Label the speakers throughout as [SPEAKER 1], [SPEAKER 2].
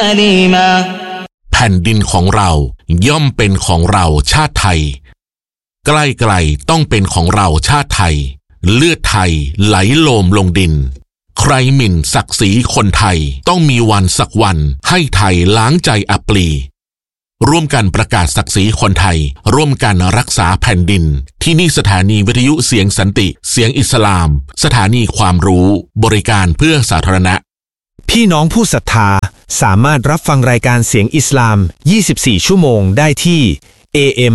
[SPEAKER 1] أليما
[SPEAKER 2] แผ่นดินของเราย่อมเป็นของเราชาติไทยใกล้ๆต้องเป็นของเราชาติไทยเลือดไทยไหลโลมลงดินใครหมิ่นศักดิ์ศรีคนไทยต้องมีวันสักวันให้ไทยล้างใจอับปลีร่วมกันประกาศศักดิ์ศรีคนไทยร่วมกันรักษาแผ่นดินที่นี่สถานีวิทยุเสียงสันติเสียงอิสลามสถานีความรู้บริการเพื่อสาธารณะ
[SPEAKER 3] พี่น้องผู้ศรัทธาสามารถรับฟังรายการเสียงอิสลาม24ชั่วโมงได้ที่ AM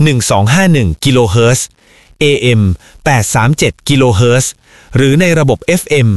[SPEAKER 3] 1251กิโลเฮิรตซ์ AM 837กิโลเฮิรตซ์หรือในระบบ FM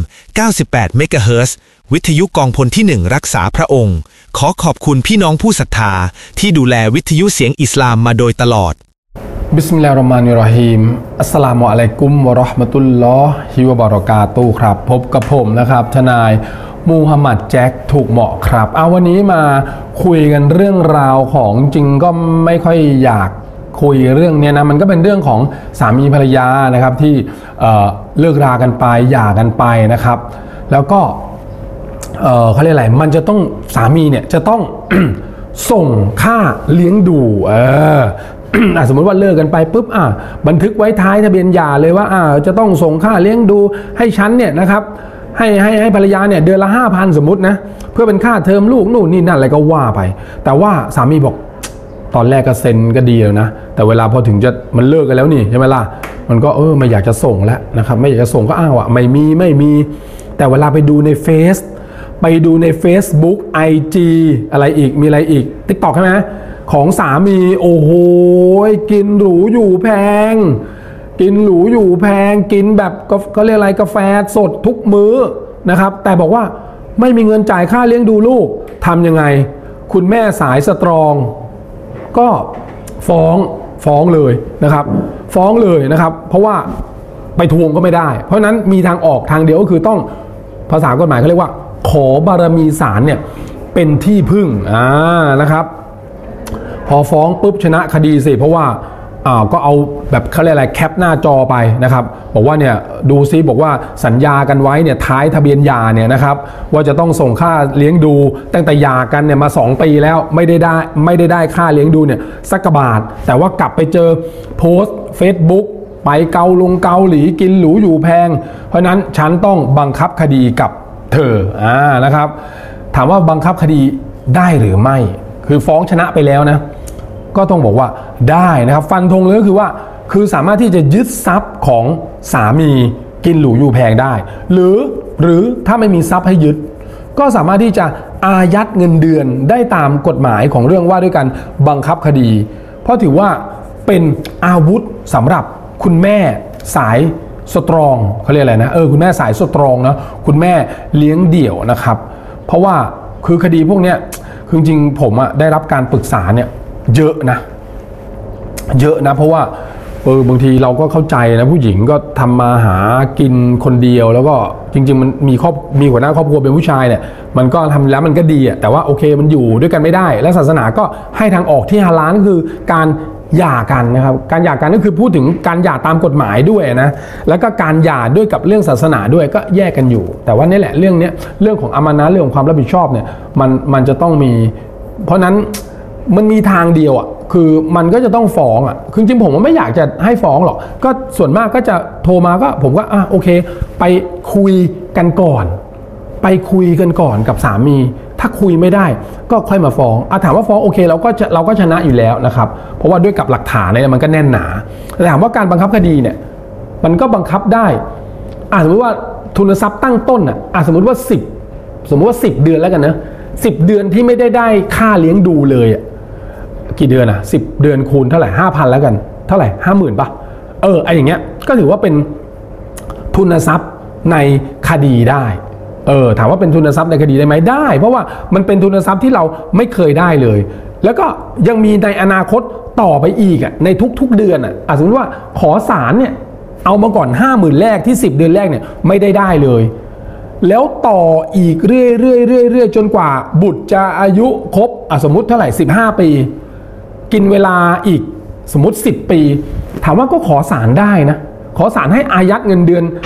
[SPEAKER 3] 98เมกะเฮิรตซ์วิทยุกองพลที่1รักษาพระองค์ขอขอบคุณพี่น้องผู้ศรัทธาที่ดูแลวิทยุเสียงอิสลามมาโดยตลอด
[SPEAKER 4] บิสมิลลาฮิรเราะห์มานิรเราะฮีมอัสสลามุอะลัยกุมวะเราะห์มะตุลลอฮิวะบะเราะกาตุฮ์ครับพบกับผมนะครับทนายมูฮัมหมัดแจ็คถูกเหมาะครับวันนี้มาคุยกันเรื่องราวของจริงก็ไม่ค่อยอยากคุยเรื่องนี้นะมันก็เป็นเรื่องของสามีภรรยานะครับที่เลิกรากันไปหย่ากันไปนะครับแล้วก็เขาเรียกอะไรมันจะต้องสามีเนี่ยจะต้อง ส่งค่าเลี้ยงดูสมมติว่าเลิกกันไปปุ๊บบันทึกไว้ท้ายทะเบียนหย่าเลยว่าจะต้องส่งค่าเลี้ยงดูให้ฉันเนี่ยนะครับให้ภรรยาเนี่ยเดือนละ 5,000 สมมุตินะเพื่อเป็นค่าเทอมลูกนู่นนี่นั่นอะไรก็ว่าไปแต่ว่าสามีบอกตอนแรกก็เซ็นก็ดีแล้วนะแต่เวลาพอถึงจะมันเลิกกันแล้วนี่ใช่ไหมล่ะมันก็ไม่อยากจะส่งแล้วนะครับไม่อยากจะส่งก็อ้างว่าไม่มีแต่เวลาไปดูในเฟซไปดูใน Facebook IG อะไรอีกมีอะไรอีก TikTok ใช่ไหมของสามีโอ้โหกินหรูอยู่แพงกินหรูอยู่แพงกินแบบเขาเรียกอะไรกาแฟสดทุกมื้อนะครับแต่บอกว่าไม่มีเงินจ่ายค่าเลี้ยงดูลูกทำยังไงคุณแม่สายสตรองก็ฟ้องเลยนะครับฟ้องเลยนะครับเพราะว่าไปทวงก็ไม่ได้เพราะนั้นมีทางออกทางเดียวก็คือต้องภาษากฎหมายเขาเรียกว่าขอบารมีศาลเนี่ยเป็นที่พึ่งนะครับพอฟ้องปุ๊บชนะคดีสิเพราะว่าก็เอาแบบเขาเรียกอะไรแคปหน้าจอไปนะครับบอกว่าเนี่ยดูซิบอกว่าสัญญากันไว้เนี่ยท้ายทะเบียนหย่าเนี่ยนะครับว่าจะต้องส่งค่าเลี้ยงดูตั้งแต่หย่ากันเนี่ยมา2 ปีแล้วไม่ได้ค่าเลี้ยงดูเนี่ยสักบาทแต่ว่ากลับไปเจอโพสต์ Facebook ไปเกาหลีกินหรูอยู่แพงเพราะนั้นฉันต้องบังคับคดีกับเธอนะครับถามว่าบังคับคดีได้หรือไม่คือฟ้องชนะไปแล้วนะก็ต้องบอกว่าได้นะครับฟันธงเลยก็คือว่าคือสามารถที่จะยึดทรัพย์ของสามีกินหรูอยู่แพงได้หรือถ้าไม่มีทรัพย์ให้ยึดก็สามารถที่จะอายัดเงินเดือนได้ตามกฎหมายของเรื่องว่าด้วยการบังคับคดีเพราะถือว่าเป็นอาวุธสำหรับคุณแม่สายสตรองเขาเรียกอะไรนะคุณแม่สายสตรองนะคุณแม่เลี้ยงเดี่ยวนะครับเพราะว่าคือคดีพวกเนี้ยคือจริงผมได้รับการปรึกษาเนี่ยเยอะนะเพราะว่าบางทีเราก็เข้าใจนะผู้หญิงก็ทำมาหากินคนเดียวแล้วก็จริงๆมันมีหัวหน้าครอบครัวเป็นผู้ชายเนี่ยมันก็ทำแล้วมันก็ดีแต่ว่าโอเคมันอยู่ด้วยกันไม่ได้และศาสนาก็ให้ทางออกที่ฮาลาลคือการหย่ากันนะครับการหย่ากันก็คือพูดถึงการหย่าตามกฎหมายด้วยนะแล้วก็การหย่าด้วยกับเรื่องศาสนาด้วยก็แยกกันอยู่แต่ว่านี่แหละเรื่องของอามานะห์เรื่องของความรับผิดชอบเนี่ยมันจะต้องมีเพราะนั้นมันมีทางเดียวคือมันก็จะต้องฟ้องคือจริงผมไม่อยากจะให้ฟ้องหรอกก็ส่วนมากก็จะโทรมาก็ผมก็โอเคไปคุยกันก่อนกับสามีถ้าคุยไม่ได้ก็ค่อยมาฟ้องถามว่าฟ้องโอเคเราก็ชนะอยู่แล้วนะครับเพราะว่าด้วยกับหลักฐานเนี่ยมันก็แน่นหนาแต่ถามว่าการบังคับคดีเนี่ยมันก็บังคับได้สมมติว่าทุนทรัพย์ตั้งต้นสมมติว่า10เดือนแล้วกันนะ10เดือนที่ไม่ได้ค่าเลี้ยงดูเลยกี่เดือน10เดือนคูณเท่าไหร่ 5,000 แล้วกันเท่าไหร่ 50,000 ป่ะไอ้อย่างเงี้ยก็ถือว่าเป็นทุนทรัพย์ในคดีได้ถามว่าเป็นทุนทรัพย์ในคดีได้ไหมได้เพราะว่ามันเป็นทุนทรัพย์ที่เราไม่เคยได้เลยแล้วก็ยังมีในอนาคตต่อไปอีกในทุกๆเดือนสมมติว่าขอศาลเนี่ยเอามาก่อน 50,000 แรกที่10เดือนแรกเนี่ยไม่ได้เลยแล้วต่ออีกเรื่อยจนกว่าบุตรจะอายุครบสมมุติเท่าไหร่15 ปีกินเวลาอีกสมมุติ10 ปีถามว่าก็ขอศาลได้นะขอศาลให้อายัดเงินเดือน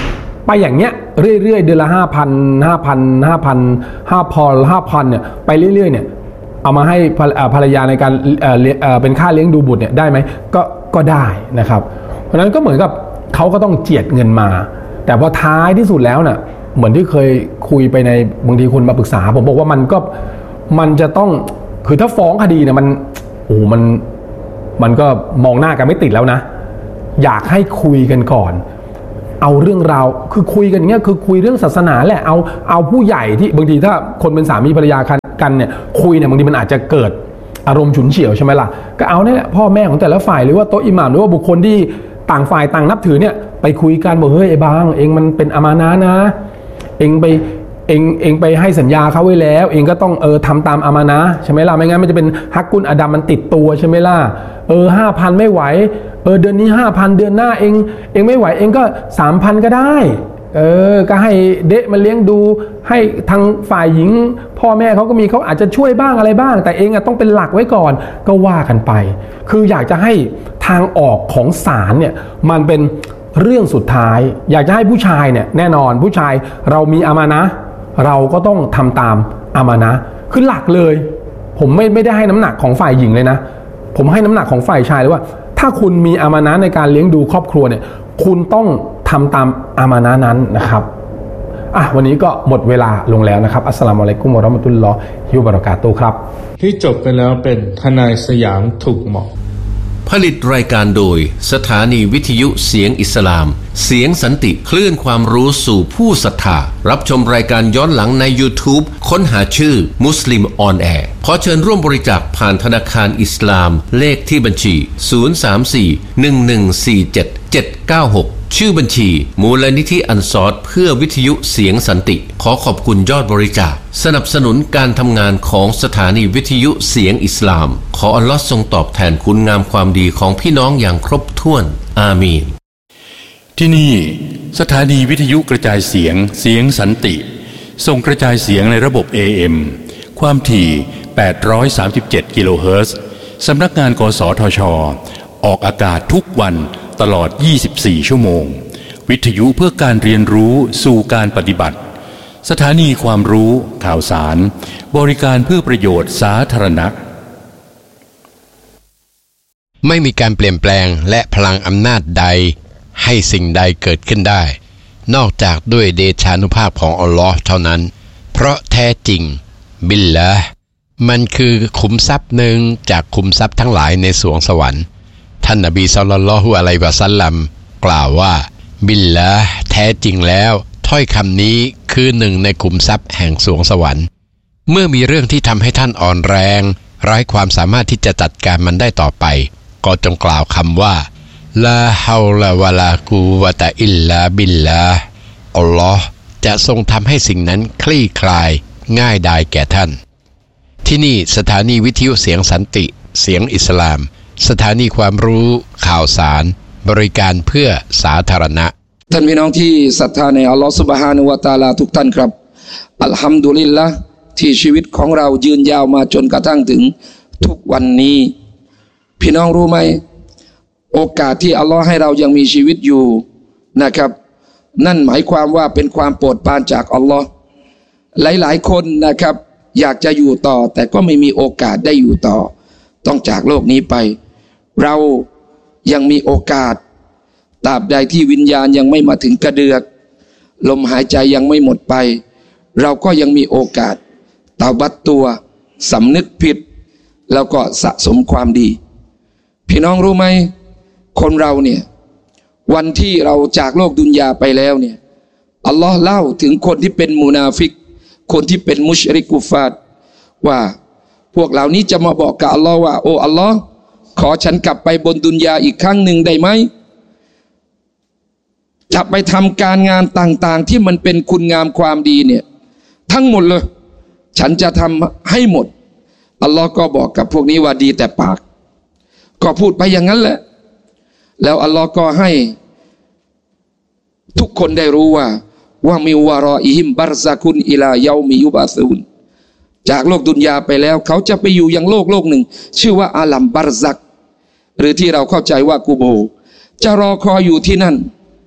[SPEAKER 4] ไปอย่างเงี้ยเรื่อยๆเดือนละ5,000เนี่ยไปเรื่อยๆเนี่ยเอามาให้ภรรยาในการเป็นค่าเลี้ยงดูบุตรเนี่ยได้ไหมก็ได้นะครับเพราะฉะนั้นก็เหมือนกับเขาก็ต้องเจียดเงินมาแต่พอท้ายที่สุดแล้วน่ะเหมือนที่เคยคุยไปในบางทีคุณมาปรึกษาผมบอกว่ามันจะต้องคือถ้าฟ้องคดีเนี่ยมันก็มองหน้ากันไม่ติดแล้วนะอยากให้คุยกันก่อนเอาเรื่องราวคือคุยกันอย่างเงี้ยคือคุยเรื่องศาสนาแหละเอาผู้ใหญ่ที่บางทีถ้าคนเป็นสามีภรรยากันเนี่ยคุยเนี่ยบางทีมันอาจจะเกิดอารมณ์ฉุนเฉียวใช่ไหมล่ะก็เอาเนี่ยพ่อแม่ของแต่ละฝ่ายหรือว่าโต๊ะอิหม่ามหรือว่าบุคคลที่ต่างฝ่ายต่างนับถือเนี่ยไปคุยกันบอกเฮ้ยไอ้บางเองมันเป็นอามานะห์นะเองไปให้สัญญาเขาไว้แล้วเองก็ต้องทำตามอามานะห์ใช่ไหมล่ะไม่งั้นมันจะเป็นฮักกุลอดัมมันติดตัวใช่ไหมล่ะ5,000ไม่ไหวเดือนนี้ 5,000 เดือนหน้าเองไม่ไหวเองก็ 3,000 ก็ได้ก็ให้เดะมันเลี้ยงดูให้ทางฝ่ายหญิงพ่อแม่เขาก็มีเขาอาจจะช่วยบ้างอะไรบ้างแต่เองต้องเป็นหลักไว้ก่อนก็ว่ากันไปคืออยากจะให้ทางออกของศาลเนี่ยมันเป็นเรื่องสุดท้ายอยากจะให้ผู้ชายเนี่ยแน่นอนผู้ชายเรามีอามานะห์เราก็ต้องทำตามอามานะห์คือหลักเลยผมไม่ได้ให้น้ำหนักของฝ่ายหญิงเลยนะผมให้น้ำหนักของฝ่ายชายเลยว่าถ้าคุณมีอามานะห์ในการเลี้ยงดูครอบครัวเนี่ยคุณต้องทำตามอามานะห์นั้นนะครับวันนี้ก็หมดเวลาลงแล้วนะครับอัสสลามุอะลัยกุมวะเราะห์มะตุลลอฮิวะบะเราะกาตุฮ์ครับ
[SPEAKER 1] ที่จบไปแล้วเป็นทนายสยามถูกเหมาะ
[SPEAKER 5] ผลิตรายการโดยสถานีวิทยุเสียงอิสลามเสียงสันติคลื่นความรู้สู่ผู้ศรัทธารับชมรายการย้อนหลังใน YouTube ค้นหาชื่อมุสลิมออนแอร์ขอเชิญร่วมบริจาคผ่านธนาคารอิสลามเลขที่บัญชี034-1147-796ชื่อบัญชีมูลนิธิอันซอรเพื่อวิทยุเสียงสันติขอขอบคุณยอดบริจาคสนับสนุนการทำงานของสถานีวิทยุเสียงอิสลามขออัลลอฮ์ทรงตอบแทนคุณงามความดีของพี่น้องอย่างครบถ้วนอามีน
[SPEAKER 6] ที่นี่สถานีวิทยุกระจายเสียงสันติส่งกระจายเสียงในระบบ AM ความถี่837กิโลเฮิรตซ์สำนักงานกสทช.ออกอากาศทุกวันตลอด24ชั่วโมงวิทยุเพื่อการเรียนรู้สู่การปฏิบัติสถานีความรู้ข่าวสารบริการเพื่อประโยชน์สาธารณะ
[SPEAKER 7] ไม่มีการเปลี่ยนแปลงและพลังอำนาจใดให้สิ่งใดเกิดขึ้นได้นอกจากด้วยเดชานุภาพของอัลลอฮ์เท่านั้นเพราะแท้จริงบิลละมันคือขุมทรัพย์หนึ่งจากขุมทรัพย์ทั้งหลายในสวงสวรรค์ท่านนบีศ็อลลัลลอฮุอะลัยฮิวะซัลลัมกล่าวว่าบิลละแท้จริงแล้วถ้อยคำนี้คือหนึ่งในขุมทรัพย์แห่งสวงสวรรค์เมื่อมีเรื่องที่ทำให้ท่านอ่อนแรงไร้ความสามารถที่จะจัดการมันได้ต่อไปก็จงกล่าวคำว่าลาฮาวลาวะลากูวะตะอิลลาบิลลาอัลลอฮ์จะทรงทำให้สิ่งนั้นคลี่คลายง่ายดายแก่ท่านที่นี่สถานีวิทยุเสียงสันติเสียงอิสลามสถานีความรู้ข่าวสารบริการเพื่อสาธารณะ
[SPEAKER 8] ท่านพี่น้องที่ศรัทธาในอัลลอฮฺซุบฮานะฮูวะตะอาลาทุกท่านครับอัลฮัมดุลิลละห์ที่ชีวิตของเรายืนยาวมาจนกระทั่งถึงทุกวันนี้พี่น้องรู้ไหมโอกาสที่อัลลอฮ์ให้เรายังมีชีวิตอยู่นะครับนั่นหมายความว่าเป็นความโปรดปรานจากอัลลอฮ์หลายๆคนนะครับอยากจะอยู่ต่อแต่ก็ไม่มีโอกาสได้อยู่ต่อต้องจากโลกนี้ไปเรายังมีโอกาสตราบใดที่วิญญาณยังไม่มาถึงกระเดือกลมหายใจยังไม่หมดไปเราก็ยังมีโอกาสเตาบัตตัวสำนึกผิดแล้วก็สะสมความดีพี่น้องรู้ไหมคนเราเนี่ยวันที่เราจากโลกดุนยาไปแล้วเนี่ยอัลลอฮ์เล่าถึงคนที่เป็นมุนาฟิกคนที่เป็นมุชริกกุฟาร์ว่าพวกเหล่านี้จะมาบอกกับอัลลอฮ์ว่าโอ้อัลลอฮ์ขอฉันกลับไปบนดุนยาอีกครั้งหนึ่งได้ไหมจะไปทำการงานต่างๆที่มันเป็นคุณงามความดีเนี่ยทั้งหมดเลยฉันจะทำให้หมดอัลลอฮ์ก็บอกกับพวกนี้ว่าดีแต่ปากก็พูดไปอย่างนั้นแหละแล้วอัลลอฮ์ก็ให้ทุกคนได้รู้ว่ามิวารออิฮิมบัรซะกุนอิลาเยามิยุบาซูนจากโลกดุนยาไปแล้วเขาจะไปอยู่ยังโลกหนึ่งชื่อว่าอาลัมบัรซักหรือที่เราเข้าใจว่ากูโบจะรอคอยอยู่ที่นั่น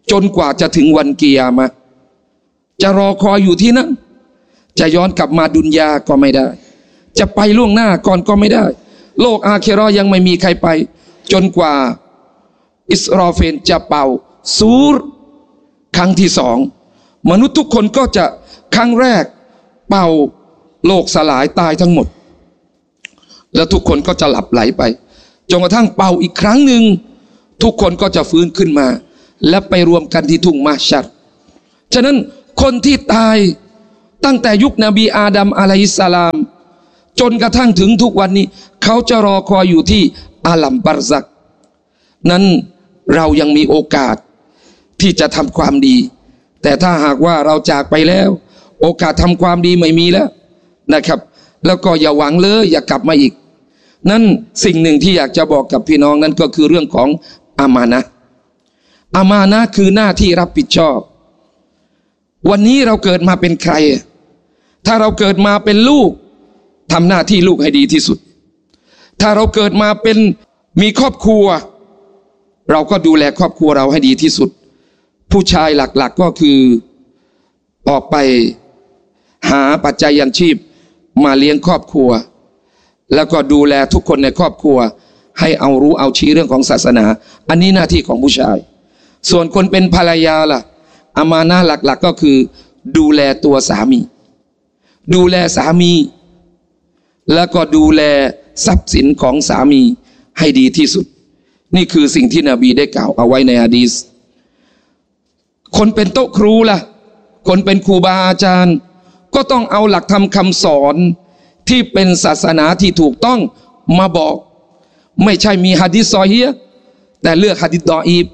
[SPEAKER 8] จนกว่าจะถึงวันกิยามะห์จะรอคอยอยู่ที่นั่นจะย้อนกลับมาดุนยาก็ไม่ได้จะไปล่วงหน้าก่อนก็ไม่ได้โลกอาคิเราะห์ยังไม่มีใครไปจนกว่าอิสรอฟีลจะเป่าซูรครั้งที่2มนุษย์ทุกคนก็จะครั้งแรกเป่าโลกสลายตายทั้งหมดแล้วทุกคนก็จะหลับไหลไปจนกระทั่งเป่าอีกครั้งหนึ่งทุกคนก็จะฟื้นขึ้นมาและไปรวมกันที่ทุ่งมะชัรฉะนั้นคนที่ตายตั้งแต่ยุคนบีอาดัมอะลัยฮิสสลามจนกระทั่งถึงทุกวันนี้เขาจะรอคอยอยู่ที่อาลัมบัรซักนั้นเรายังมีโอกาสที่จะทำความดีแต่ถ้าหากว่าเราจากไปแล้วโอกาสทำความดีไม่มีแล้วนะครับแล้วก็อย่าหวังเลยอย่ากลับมาอีกนั่นสิ่งหนึ่งที่อยากจะบอกกับพี่น้องนั้นก็คือเรื่องของอามานะห์อามานะห์คือหน้าที่รับผิดชอบวันนี้เราเกิดมาเป็นใครถ้าเราเกิดมาเป็นลูกทำหน้าที่ลูกให้ดีที่สุดถ้าเราเกิดมาเป็นมีครอบครัวเราก็ดูแลครอบครัวเราให้ดีที่สุดผู้ชายหลักๆก็คือออกไปหาปัจจัยยังชีพมาเลี้ยงครอบครัวแล้วก็ดูแลทุกคนในครอบครัวให้เอารู้เอาชี้เรื่องของศาสนาอันนี้หน้าที่ของผู้ชายส่วนคนเป็นภรรยาล่ะอามานะห์หลักๆก็คือดูแลตัวสามีดูแลสามีแล้วก็ดูแลทรัพย์สินของสามีให้ดีที่สุดนี่คือสิ่งที่นบีได้กล่าวเอาไว้ในหะดีษคนเป็นโต๊ะครูล่ะคนเป็นครูบาอาจารย์ก็ต้องเอาหลักธรรมคำสอนที่เป็นศาสนาที่ถูกต้องมาบอกไม่ใช่มีหะดีษซอฮีฮ์แต่เลือกหะดีษฎออีฟ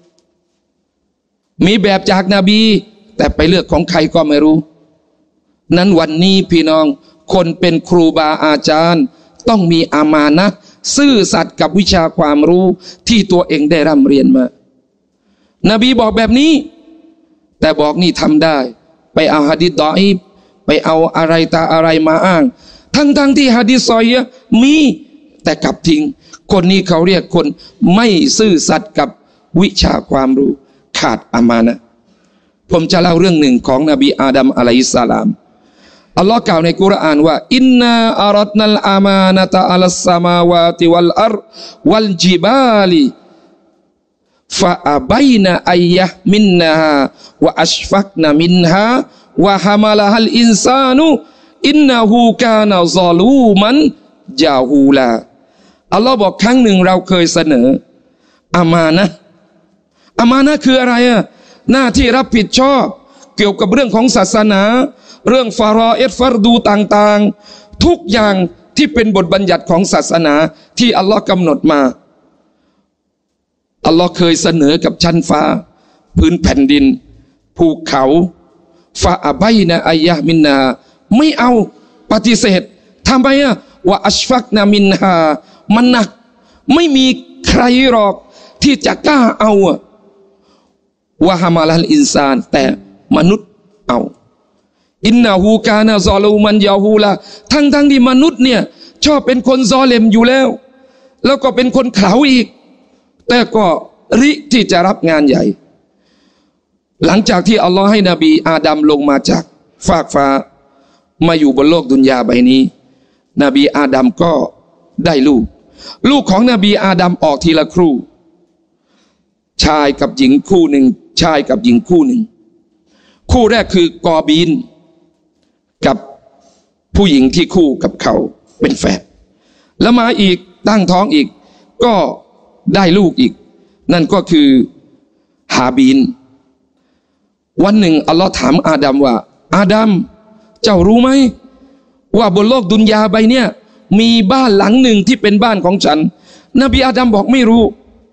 [SPEAKER 8] มีแบบจากนบีแต่ไปเลือกของใครก็ไม่รู้นั้นวันนี้พี่น้องคนเป็นครูบาอาจารย์ต้องมีอามานะห์ซื่อสัตย์กับวิชาความรู้ที่ตัวเองได้ร่ำเรียนมานบีบอกแบบนี้แต่บอกนี่ทำได้ไปเอาหะดีษฎออีฟไปเอาอะไรตาอะไรมาอ้างทั้งที่หะดีษซอฮีฮ์มีแต่กลับทิ้งคนนี้เขาเรียกคนไม่ซื่อสัตย์กับวิชาความรู้ขาดอามานะห์ผมจะเล่าเรื่องหนึ่งของนบีอาดัมอะลัยฮิสสลามอัลลอฮ์กล่าวในกุรอานว่าอินนาอารัดนัลอามานะตะอัลสสมาวาติวัลอัรวัลจิบาลิฟะอะบัยนะอัยยะมินนาฮาวะอัชฟักนะมินฮาวะฮะมะละฮัลอินซานุอินนะฮูกานะซอลูมันจาฮูลาอัลลอฮ์บอกครั้งหนึ่งเราเคยเสนออามานะห์อามานะห์คืออะไรหน้าที่รับผิดชอบเกี่ยวกับเรื่องของศาสนาเรื่องฟารออิดฟัรดูต่างๆทุกอย่างที่เป็นบทบัญญัติของศาสนาที่อัลลอฮ์กำหนดมาอัลลอฮ์เคยเสนอกับชั้นฟ้าพื้นแผ่นดินภูเขาฟาอะบัยนะอัยยะมินนาไม่เอาปฏิเสธทำไมว่าอัชฟักนะมินฮามันหนักไม่มีใครหรอกที่จะกล้าเอาวะฮะมาลัลอินซานแต่มนุษย์เอาอินนะฮูกานะซอลูมันยาฮูลาทั้งที่มนุษย์เนี่ยชอบเป็นคนซอเลมอยู่แล้วก็เป็นคนเขลาอีกแต่ก็ริที่จะรับงานใหญ่หลังจากที่อัลลอฮ์ให้นบีอาดัมลงมาจากฟากฟ้ามาอยู่บนโลกดุนยาใบนี้นบีอาดัมก็ได้ลูกของนบีอาดัมออกทีละคู่ชายกับหญิงคู่หนึ่งชายกับหญิงคู่หนึ่งคู่แรกคือกอบีนกับผู้หญิงที่คู่กับเขาเป็นแฝดแล้วมาอีกตั้งท้องอีกก็ได้ลูกอีกนั่นก็คือฮาบีนวันหนึ่งอัลลอฮ์ถามอาดัมว่าอาดัมเจ้ารู้ไหมว่าบนโลกดุนยาใบเนี้ยมีบ้านหลังหนึ่งที่เป็นบ้านของฉันนบีอาดัมบอกไม่รู้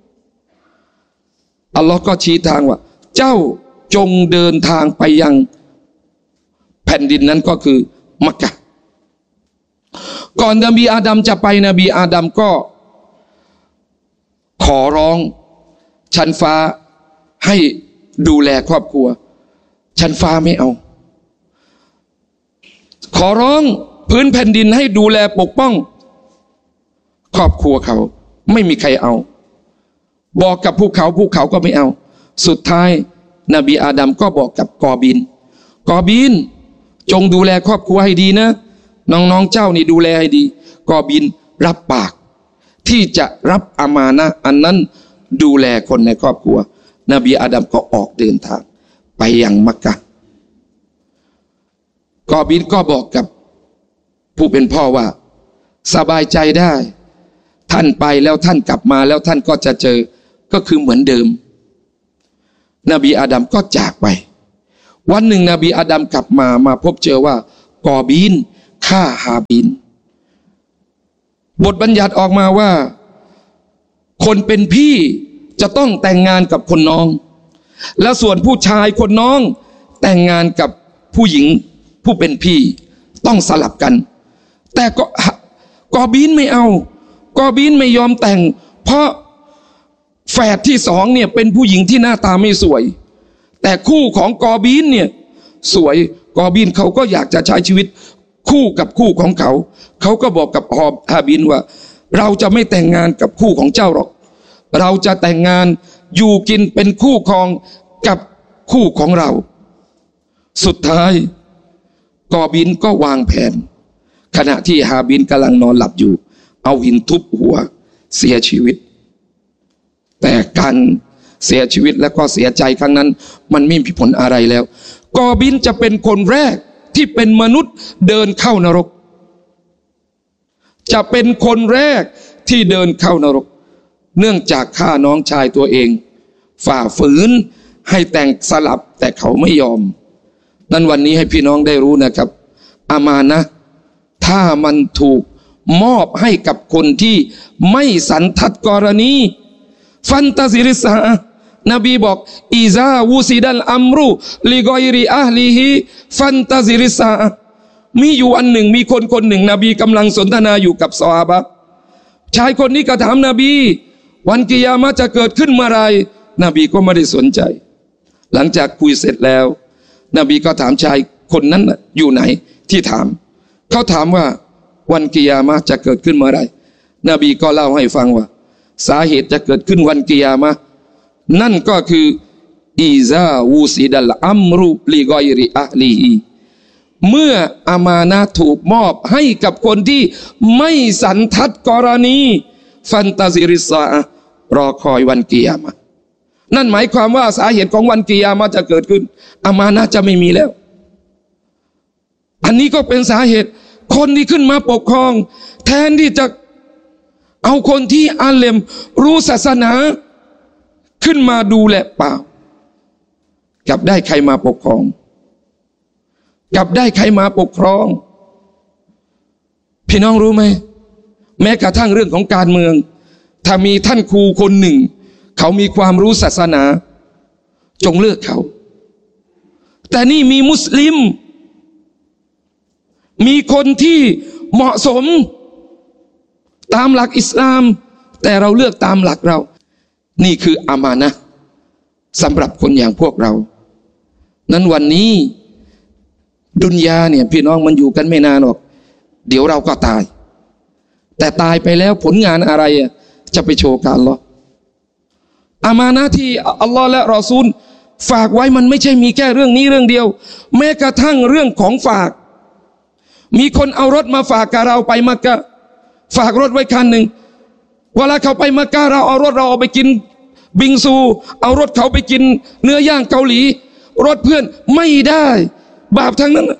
[SPEAKER 8] อัลลอฮ์ก็ชี้ทางว่าเจ้าจงเดินทางไปยังแผ่นดินนั้นก็คือมักกะห์ก่อนนบีอาดัมจะไปนบีอาดัมก็ขอร้องชั้นฟ้าให้ดูแลครอบครัวชั้นฟ้าไม่เอาขอร้องพื้นแผ่นดินให้ดูแลปกป้องครอบครัวเขาไม่มีใครเอาบอกกับภูเขาก็ไม่เอาสุดท้ายนบีอาดัมก็บอกกับกอบินจงดูแลครอบครัวให้ดีนะน้องๆเจ้านี่ดูแลให้ดีกอบินรับปากที่จะรับอามานะห์อันนั้นดูแลคนในครอบครัวนบีอาดัมก็ออกเดินทางไปยังมักกะห์กอบินก็บอกกับผู้เป็นพ่อว่าสบายใจได้ท่านไปแล้วท่านกลับมาแล้วท่านก็จะเจอก็คือเหมือนเดิมนบีอาดัมก็จากไปวันหนึ่งนบีอาดัมกลับมาพบเจอว่ากอบินฆ่าฮาบิลบทบัญญัติออกมาว่าคนเป็นพี่จะต้องแต่งงานกับคนน้องและส่วนผู้ชายคนน้องแต่งงานกับผู้หญิงผู้เป็นพี่ต้องสลับกันแต่กอบินไม่เอากอบินไม่ยอมแต่งเพราะแฝดที่สองเนี่ยเป็นผู้หญิงที่หน้าตาไม่สวยแต่คู่ของกอบินเนี่ยสวยกอบินเขาก็อยากจะใช้ชีวิตคู่กับคู่ของเขาก็บอกกับฮาบิลว่าเราจะไม่แต่งงานกับคู่ของเจ้าหรอกเราจะแต่งงานอยู่กินเป็นคู่ครองกับคู่ของเราสุดท้ายกอบินก็วางแผนขณะที่ฮาบิลกำลังนอนหลับอยู่เอาหินทุบหัวเสียชีวิตแต่การเสียชีวิตและก็เสียใจครั้งนั้นมันไม่มีผลอะไรแล้วกอบินจะเป็นคนแรกที่เป็นมนุษย์เดินเข้านรกจะเป็นคนแรกที่เดินเข้านรกเนื่องจากฆ่าน้องชายตัวเองฝ่าฝืนให้แต่งสลับแต่เขาไม่ยอมนั้นวันนี้ให้พี่น้องได้รู้นะครับอามานะห์ถ้ามันถูกมอบให้กับคนที่ไม่สันทัดกรณีฟันตาซิริสานบีบอกอิซาวูซิดัลอัมรุลิกอยริอะห์ลิฮิฟันตาซิริสามีอยู่อันหนึ่งมีคนหนึ่งนบีกำลังสนทนาอยู่กับซอฮาบะห์ชายคนนี้ก็ถามนบีวันกิยามะห์จะเกิดขึ้นเมื่อไรนบีก็ไม่ได้สนใจหลังจากคุยเสร็จแล้วนบีก็ถามชายคนนั้นอยู่ไหนที่ถามเขาถามว่าวันกิยามะห์จะเกิดขึ้นเมื่อไรนบีก็เล่าให้ฟังว่าสาเหตุจะเกิดขึ้นวันกิยามะห์นั่นก็คืออิซาวูซิดัลอัมรุลิกอยริอะห์ลิฮิเมื่ออามานะห์ถูกมอบให้กับคนที่ไม่สันทัดกรณีฟันตาซิริสารอคอยวันกิยามะห์นั่นหมายความว่าสาเหตุของวันกิยามะห์จะเกิดขึ้นอามานะห์จะไม่มีแล้วอันนี้ก็เป็นสาเหตุคนที่ขึ้นมาปกครองแทนที่จะเอาคนที่อาเลมรู้ศาสนาขึ้นมาดูแลเปล่ากลับได้ใครมาปกครองพี่น้องรู้ไหมแม้กระทั่งเรื่องของการเมืองถ้ามีท่านครูคนหนึ่งเขามีความรู้ศาสนาจงเลือกเขาแต่นี่มีมุสลิมมีคนที่เหมาะสมตามหลักอิสลามแต่เราเลือกตามหลักเรานี่คืออามานะห์สำหรับคนอย่างพวกเรานั้นวันนี้ดุนยาเนี่ยพี่น้องมันอยู่กันไม่นานหรอกเดี๋ยวเราก็ตายแต่ตายไปแล้วผลงานอะไรจะไปโชว์กับอัลลอฮ์อามานะห์ที่อัลลอฮ์และรอซูลฝากไว้มันไม่ใช่มีแค่เรื่องนี้เรื่องเดียวแม้กระทั่งเรื่องของฝากมีคนเอารถมาฝากกับเราไปมักกะฝากรถไว้คันหนึ่งเวลาเขาไปมักกะเราเอารถเราเอาไปกินบิงซูเอารถเขาไปกินเนื้อย่างเกาหลีรถเพื่อนไม่ได้บาปทั้งนั้น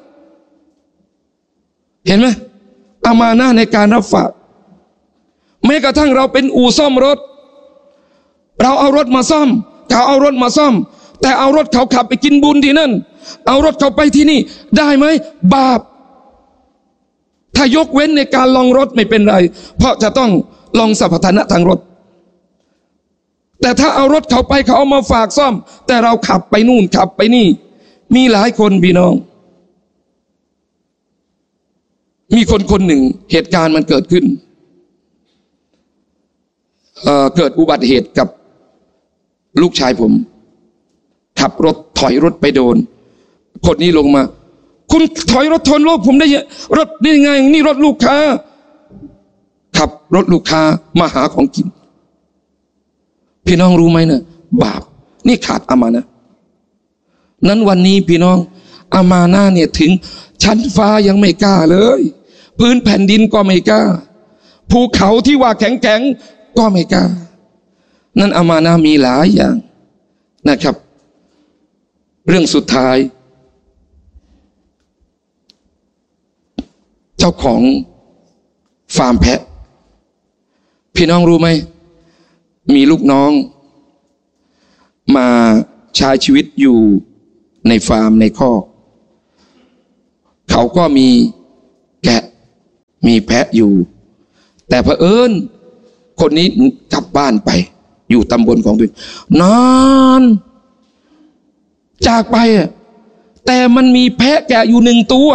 [SPEAKER 8] เห็นไหมอามานะห์ในการรับฝากแม้กระทั่งเราเป็นอู่ซ่อมรถเราเอารถมาซ่อมเขาเอารถมาซ่อมแต่เอารถเขาขับไปกินบุญที่นั่นเอารถเขาไปที่นี่ได้ไหมบาปถ้ายกเว้นในการลองรถไม่เป็นไรเพราะจะต้องลองสมรรถนะทางรถแต่ถ้าเอารถเขาไปเขาเอามาฝากซ่อมแต่เราขับไปนู่นขับไปนี่มีหลายคนพี่น้องมีคนหนึ่งเหตุการณ์มันเกิดขึ้นเกิดอุบัติเหตุกับลูกชายผมขับรถถอยรถไปโดนคนนี้ลงมาคุณถอยรถชนรถผมได้ยังรถนี่ไงนี่รถลูกค้าขับรถลูกค้ามาหาของกินพี่น้องรู้ไหมนะบาปนี่ขาดอามานะห์นั้นวันนี้พี่น้องอามานะห์เนี่ยถึงชั้นฟ้ายังไม่กล้าเลยพื้นแผ่นดินก็ไม่กล้าภูเขาที่ว่าแข็งๆก็ไม่กล้านั้นอามานะห์มีหลายอย่างนะครับเรื่องสุดท้ายเจ้าของฟาร์มแพะพี่น้องรู้ไหมมีลูกน้องมาใช้ชีวิตอยู่ในฟาร์มในคอกเขาก็มีแกะมีแพะอยู่แต่เผอิญคนนี้กลับบ้านไปอยู่ตำบลของตัวเองนานจากไปแต่มันมีแพะแกะอยู่1 ตัว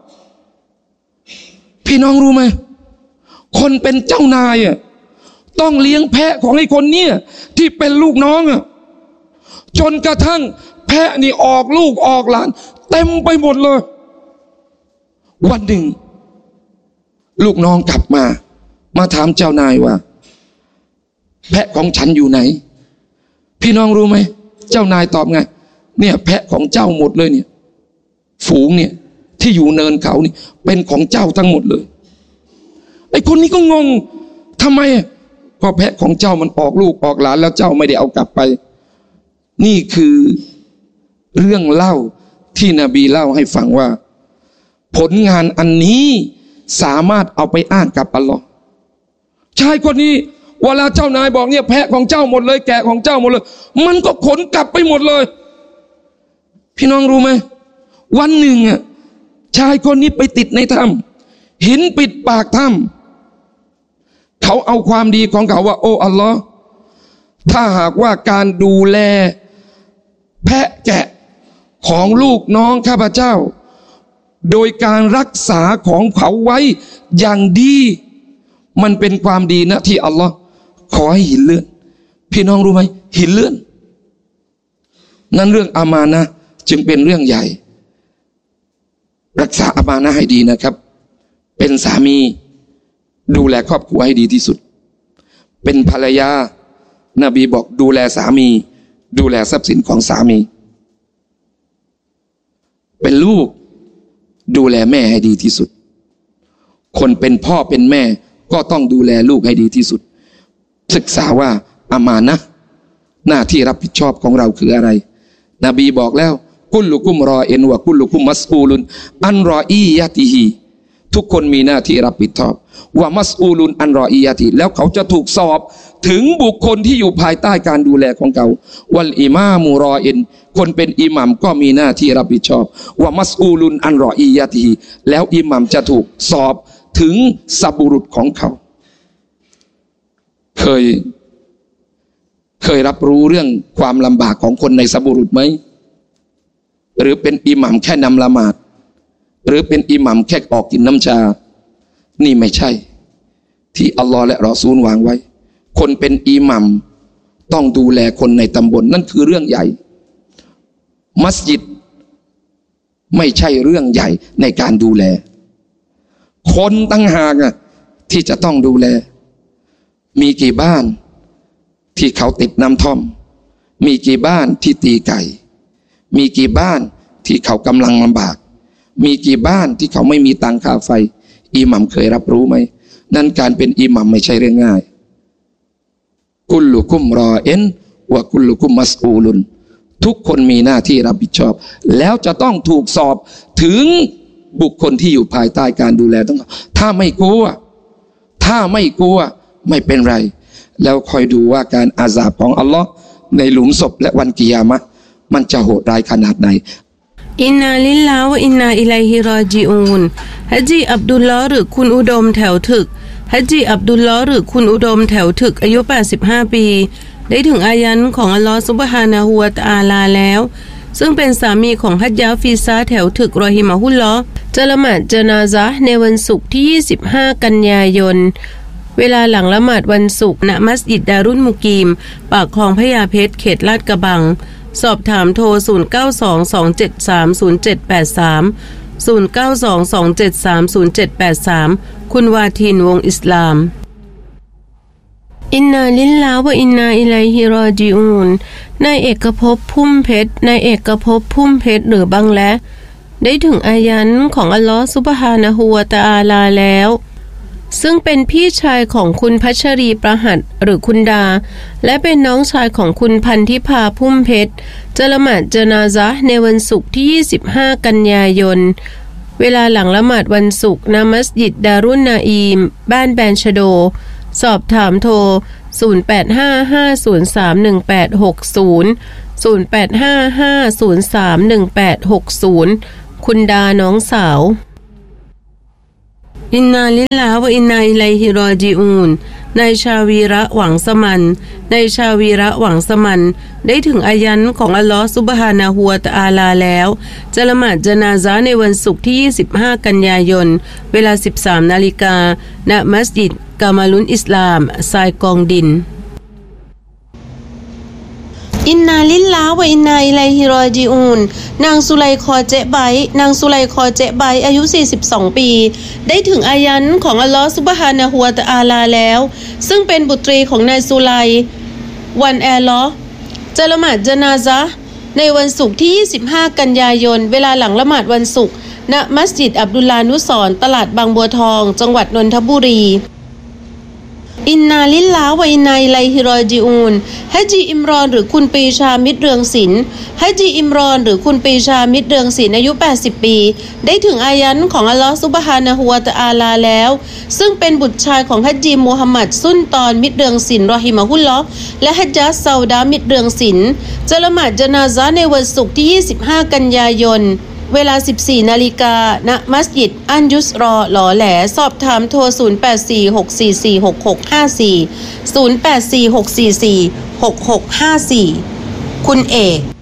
[SPEAKER 8] พี่น้องรู้ไหมคนเป็นเจ้านายต้องเลี้ยงแพะของไอ้คนเนี้ยที่เป็นลูกน้องจนกระทั่งแพะนี่ออกลูกออกหลานเต็มไปหมดเลยวันหนึ่งลูกน้องกลับมาถามเจ้านายว่าแพะของฉันอยู่ไหนพี่น้องรู้ไหมเจ้านายตอบไงเนี่ยแพะของเจ้าหมดเลยเนี่ยฝูงเนี่ยที่อยู่เนินเขานี่เป็นของเจ้าทั้งหมดเลยไอ้คนนี้ก็งงทำไมก็แพะของเจ้ามันออกลูกออกหลานแล้วเจ้าไม่ได้เอากลับไปนี่คือเรื่องเล่าที่นบีเล่าให้ฟังว่าผลงานอันนี้สามารถเอาไปอ้างกับอัลลอฮ์ชายคนนี้เวลาเจ้านายบอกเนี่ยแพะของเจ้าหมดเลยแกะของเจ้าหมดเลยมันก็ขนกลับไปหมดเลยพี่น้องรู้ไหมวันหนึ่งชายคนนี้ไปติดในถ้ำหินปิดปากถ้ำเขาเอาความดีของเขาว่าโอ้อัลลอฮ์ถ้าหากว่าการดูแลแพะแกะของลูกน้องข้าพเจ้าโดยการรักษาของเขาไว้อย่างดีมันเป็นความดีนะที่อัลลอฮ์ขอให้หินเลื่อนพี่น้องรู้ไหมหินเลื่อนนั้นเรื่องอามานะห์จึงเป็นเรื่องใหญ่รักษาอามานะห์ให้ดีนะครับเป็นสามีดูแลครอบครัวให้ดีที่สุดเป็นภรรยานบีบอกดูแลสามีดูแลทรัพย์สินของสามีเป็นลูกดูแลแม่ให้ดีที่สุดคนเป็นพ่อเป็นแม่ก็ต้องดูแลลูกให้ดีที่สุดศึกษาว่าอามานะห์หน้าที่รับผิดชอบของเราคืออะไรนบีบอกแล้วกุลลุกุมรออินวะกุลลุกุมมัสอูลุนอันรออียะติฮีทุกคนมีหน้าที่รับผิดชอบว่ามัสอูลุนอันรออียะติแล้วเขาจะถูกสอบถึงบุคคลที่อยู่ภายใต้การดูแลของเขาวัลอิมามุรออินคนเป็นอิหมัมก็มีหน้าที่รับผิดชอบว่ามัสอูลุนอันรออียะติฮีแล้วอิหมัมจะถูกสอบถึงสับุรุษของเขาเคยรับรู้เรื่องความลำบากของคนในสับุรุษไหมหรือเป็นอิหมัมแค่นำละหมาดหรือเป็นอิหมัมแค่ออกกินน้ำชานี่ไม่ใช่ที่อัลลอฮ์และรอซูลวางไว้คนเป็นอิหมัมต้องดูแลคนในตำบล นั่นคือเรื่องใหญ่มัสยิดไม่ใช่เรื่องใหญ่ในการดูแลคนตั้งหากที่จะต้องดูแลมีกี่บ้านที่เขาติดน้ำท่อมมีกี่บ้านที่ตีไก่มีกี่บ้านที่เขากำลังลำบากมีกี่บ้านที่เขาไม่มีตังค่าไฟอิหมัมเคยรับรู้ไหมนั่นการเป็นอิหมัมไม่ใช่เรื่องง่ายกุลลุกุมรออินวะกุลลุกุมมัสอูลุนทุกคนมีหน้าที่รับผิดชอบแล้วจะต้องถูกสอบถึงบุคคลที่อยู่ภายใต้การดูแลต้องถ้าไม่กลัวไม่เป็นไรแล้วคอยดูว่าการอาซาบของอัลลอฮ์ในหลุมศพและวันกิยามะห์มันจะโหดร้ายขนาดไหน
[SPEAKER 9] อินนาลิลลาฮ์วะอินนาอิลัยฮิรอญิอูนฮัจญีอับดุลลอฮ์หรือคุณอุดมแถวถึกฮัจญีอับดุลลอฮ์หรือคุณอุดมแถวถึกอายุ85ปีได้ถึงอายันของอัลลอฮ์ซุบฮานะฮูวะตะอาลาแล้วซึ่งเป็นสามีของฮัจญาฟีซาแถวถึกรอฮิมะฮุลลอฮ์จะละหมาดญะนาซะห์ในวันศุกร์ที่25กันยายนเวลาหลังละหมาดวันศุกร์ณมัสยิดดารุลมุกีมปากคลองพญาเพชรเขตลาดกระบังสอบถามโทร0922730783 0922730783คุณวาทินวงอิสลามอินนาลิลลาฮ์วะอินนาอิลัยฮิรอญิอูนนายเอกภพพุ่มเพชรนายเอกภพพุ่มเพชรหรือบังและได้ถึงอายันของอัลลอฮฺซุบฮานะฮูวะตะอาลาแล้วซึ่งเป็นพี่ชายของคุณพัชรีประหัตหรือคุณดาและเป็นน้องชายของคุณพันธิพาพุ่มเพชรจะละหมาดญะนาซะห์ในวันศุกร์ที่25กันยายนเวลาหลังละหมาดวันศุกร์ณมัสยิดดารุนนาอีมบ้านแบนชโดสอบถามโทร0855031860 คุณดาน้องสาวอินนาลิลลาฮ์วะอินนาอิลัยฮิรอญิอูนนายชาวีระหวังสมันนายชาวีระหวังสมันได้ถึงอายันของอัลลอฮฺซุบฮานะฮูวะตะอาลาแล้วจะละหมาดญะนาซะห์ในวันศุกร์ที่25กันยายนเวลา 13 นาฬิกาณมัสยิดกามาลุนอิสลามทรายกองดินอินนาลิลลาฮ์วะอินนาอิลัยฮิรอญิอูนนางสุไลคอเจไบนางสุไลคอเจไบอายุ42ปีได้ถึงอายันของอัลลอฮฺซุบฮานะฮูวะตะอาลาแล้วซึ่งเป็นบุตรีของนายสุไลวันแอลอจะละหมาดญะนาซะห์ในวันศุกร์ที่25กันยายนเวลาหลังละหมาดวันศุกร์ณมัสยิดอับดุลลานุสรตลาดบางบัวทองจังหวัดนนทบุรีอินนาลิลลาฮ์วะอินนาอิลัยฮิรอญิอูนฮะจีอิมรอนหรือคุณปรีชามิตรเรืองศิลป์ฮะจีอิมรอนหรือคุณปรีชามิตรเรืองศิลป์อายุ80ปีได้ถึงอายันของอัลลอฮฺซุบฮานะฮูวะตะอาลาแล้วซึ่งเป็นบุตรชายของฮะจีมูฮัมหมัดซุนตอนมิตรเรืองศิลป์รอฮิมะฮุลลอฮ์และฮะญาซาดามิตรเรืองศิลป์จะละหมาดญะนาซะห์ในวันศุกร์ที่25กันยายนเวลา 14 นาฬิกาณมัสยิดอันยุสรอหลอแหลสอบถามโทร0846446654 0846446654คุณเอก